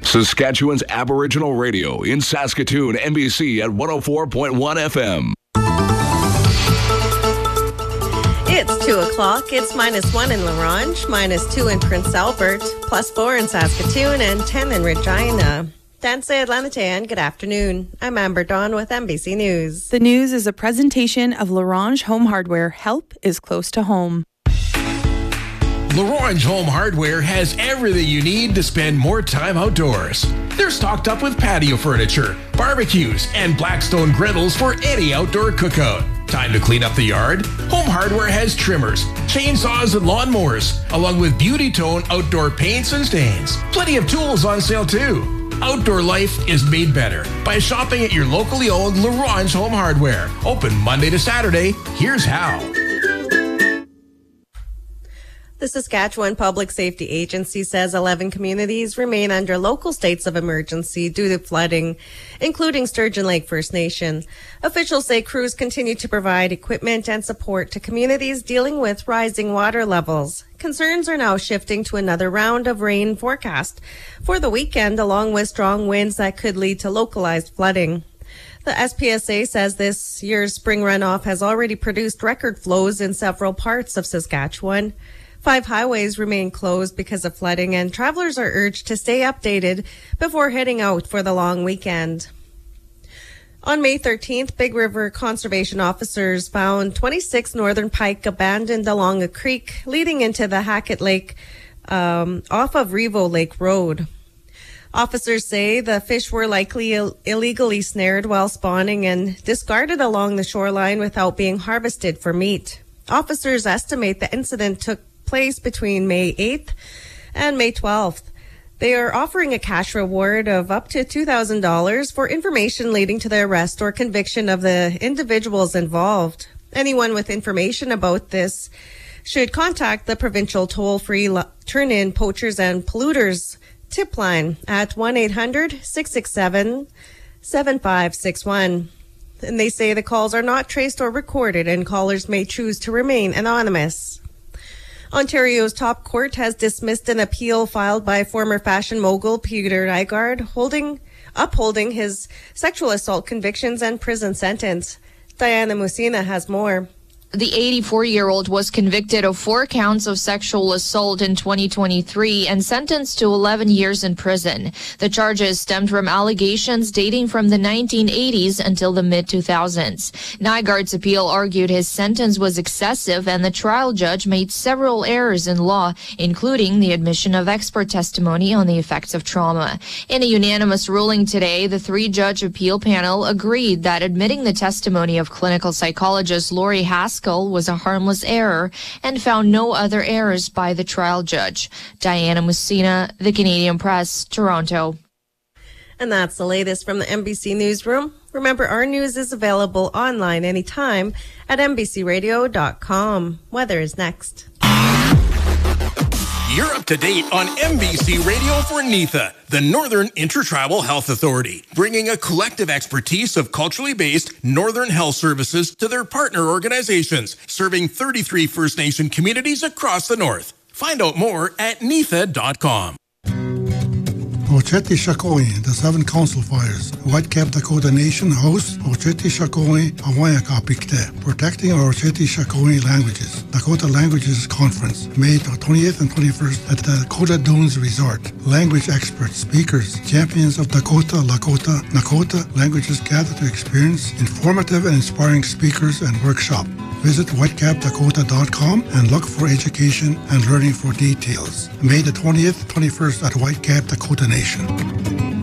Saskatchewan's Aboriginal Radio in Saskatoon, NBC at 104.1 FM. It's 2 o'clock. It's -1 in La Ronge, -2 in Prince Albert, +4 in Saskatoon, and 10 in Regina. Danse Atlantean, good afternoon. I'm Amber Dawn with NBC News. The news is a presentation of La Ronge Home Hardware. Help is close to home. La Ronge Home Hardware has everything you need to spend more time outdoors. They're stocked up with patio furniture, barbecues, and Blackstone griddles for any outdoor cookout. Time to clean up the yard? Home Hardware has trimmers, chainsaws, and lawnmowers, along with Beauty Tone outdoor paints and stains. Plenty of tools on sale too. Outdoor life is made better by shopping at your locally owned La Ronge Home Hardware. Open Monday to Saturday. Here's how. The Saskatchewan Public Safety Agency says 11 communities remain under local states of emergency due to flooding, including Sturgeon Lake First Nation. Officials say crews continue to provide equipment and support to communities dealing with rising water levels. Concerns are now shifting to another round of rain forecast for the weekend, along with strong winds that could lead to localized flooding. The SPSA says this year's spring runoff has already produced record flows in several parts of Saskatchewan. 5 highways remain closed because of flooding, and travelers are urged to stay updated before heading out for the long weekend. On May 13th, Big River conservation officers found 26 northern pike abandoned along a creek leading into the Hackett Lake off of Revo Lake Road. Officers say the fish were likely illegally snared while spawning and discarded along the shoreline without being harvested for meat. Officers estimate the incident took place between May 8th and May 12th. They are offering a cash reward of up to $2,000 for information leading to the arrest or conviction of the individuals involved. Anyone with information about this should contact the provincial toll-free Turn-In Poachers and Polluters tip line at 1-800-667-7561. And they say the calls are not traced or recorded, and callers may choose to remain anonymous. Ontario's top court has dismissed an appeal filed by former fashion mogul Peter Nygard, upholding his sexual assault convictions and prison sentence. Diana Musina has more. The 84-year-old was convicted of 4 counts of sexual assault in 2023 and sentenced to 11 years in prison. The charges stemmed from allegations dating from the 1980s until the mid-2000s. Nygard's appeal argued his sentence was excessive, and the trial judge made several errors in law, including the admission of expert testimony on the effects of trauma. In a unanimous ruling today, the 3-judge appeal panel agreed that admitting the testimony of clinical psychologist Lori Haskell was a harmless error and found no other errors by the trial judge. Diana Musina, The Canadian Press, Toronto. And that's the latest from the NBC Newsroom. Remember, our news is available online anytime at NBCRadio.com. Weather is next. You're up to date on NBC Radio for NITHA, the Northern Intertribal Health Authority, bringing a collective expertise of culturally based Northern health services to their partner organizations, serving 33 First Nation communities across the North. Find out more at nitha.com. Oceti Shakoi, the 7 council fires. Whitecap Dakota Nation hosts Oceti Shakoi Hawaiiaka Pikte, protecting our Oceti Shakoi languages. Dakota Languages Conference, May 20th and 21st at the Dakota Dunes Resort. Language experts, speakers, champions of Dakota, Lakota, Nakota languages gather to experience informative and inspiring speakers and workshop. Visit whitecapdakota.com and look for education and learning for details. May the 20th, 21st at Whitecap Dakota Nation.